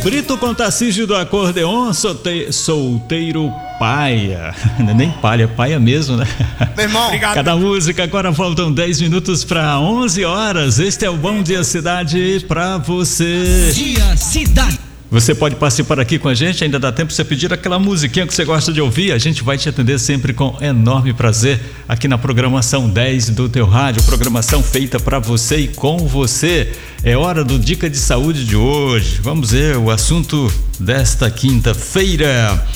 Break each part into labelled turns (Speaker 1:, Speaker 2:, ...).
Speaker 1: Brito com Tarcísio do acordeon, solteiro paia. Nem palha, paia mesmo, né?
Speaker 2: Meu irmão, obrigado.
Speaker 1: Cada música, agora faltam 10 minutos para 11 horas. Este é o Bom Dia Cidade para você.
Speaker 3: Dia Cidade.
Speaker 1: Você pode participar aqui com a gente, ainda dá tempo de você pedir aquela musiquinha que você gosta de ouvir. A gente vai te atender sempre com enorme prazer aqui na programação 10 do teu rádio, programação feita para você e com você. É hora do Dica de Saúde de hoje. Vamos ver o assunto desta quinta-feira.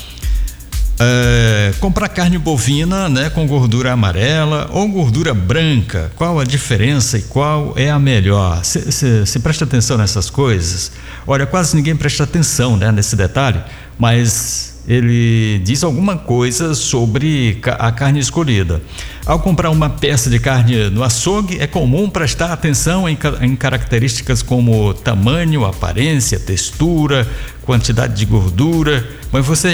Speaker 1: Comprar carne bovina, né, com gordura amarela ou gordura branca, qual a diferença e qual é a melhor? Você presta atenção nessas coisas? Olha, quase ninguém presta atenção, né, nesse detalhe, mas ele diz alguma coisa sobre a carne escolhida. Ao comprar uma peça de carne no açougue, é comum prestar atenção em características como tamanho, aparência, textura, quantidade de gordura. Mas você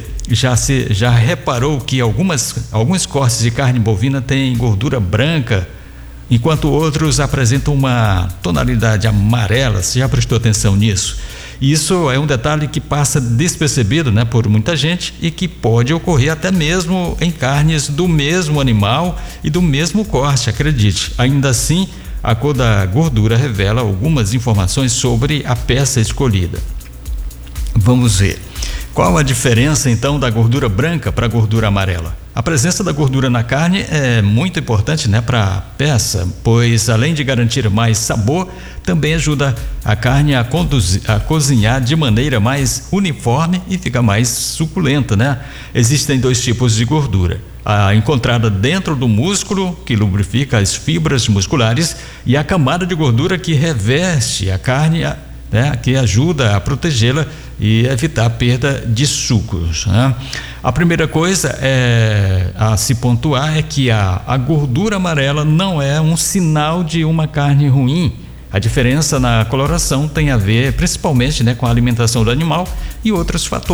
Speaker 1: já reparou que alguns cortes de carne bovina têm gordura branca, enquanto outros apresentam uma tonalidade amarela? Você já prestou atenção nisso? Isso é um detalhe que passa despercebido, né, por muita gente e que pode ocorrer até mesmo em carnes do mesmo animal e do mesmo corte, acredite. Ainda assim, a cor da gordura revela algumas informações sobre a peça escolhida. Vamos ver. Qual a diferença então da gordura branca para a gordura amarela? A presença da gordura na carne é muito importante, né, para a peça, pois além de garantir mais sabor, também ajuda a carne a cozinhar de maneira mais uniforme e fica mais suculenta, né? Existem dois tipos de gordura: a encontrada dentro do músculo, que lubrifica as fibras musculares, e a camada de gordura que reveste a carne, né, que ajuda a protegê-la e evitar a perda de sucos, né? A primeira coisa a se pontuar é que a gordura amarela não é um sinal de uma carne ruim. A diferença na coloração tem a ver principalmente, né, com a alimentação do animal e outros fatores.